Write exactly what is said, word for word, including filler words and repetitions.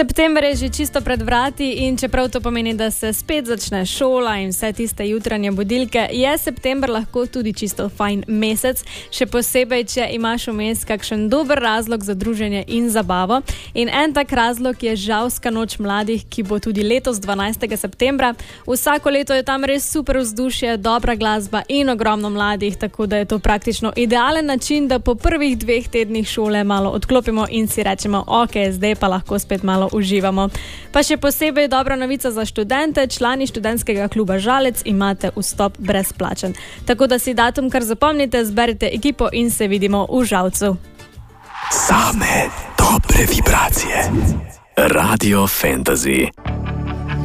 September je že čisto pred vrati in čeprav to pomeni, da se spet začne šola in vse tiste jutranje budilke, je september lahko tudi čisto fajn mesec, še posebej, če imaš vmes kakšen dober razlog za druženje in zabavo. In en tak razlog je Žalska noč mladih, ki bo tudi letos dvanajstega septembra. Vsako leto je tam res super vzdušje, dobra glasba in ogromno mladih, tako da je to praktično idealen način, da po prvih dveh tednih šole malo odklopimo in si rečemo, ok, zdaj pa lahko spet malo uživamo. Pa še posebej dobra novica za študente, člani študentskega kluba Žalec imate vstop brezplačen. Tako da si datum kar zapomnite, zberite ekipo in se vidimo v Žalcu. Same dobre vibracije. Radio Fantasy.